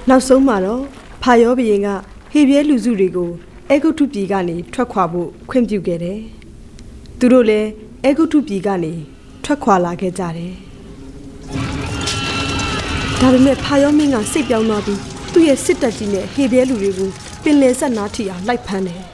နောက်ဆုံးမှာတော့ဖာယောဘုရင်ကဟေဘရဲလူစုတွေကိုအေဂုတ္တုပြည်ကနေထွက်ခွာဖို့ခွင့်ပြုခဲ့တယ်။သူတို့လည်းအေဂုတ္တုပြည်ကနေထွက်ခွာလာခဲ့ကြတယ်။ဒါပေမဲ့ဖာယောမင်းကစိတ်ပြောင်းသွားပြီးသူ့ရဲ့စစ်တပ်ကြီးနဲ့ဟေဘရဲလူတွေကိုပင်လယ်ဆက်နားထိအောင်လိုက်ဖမ်းတယ်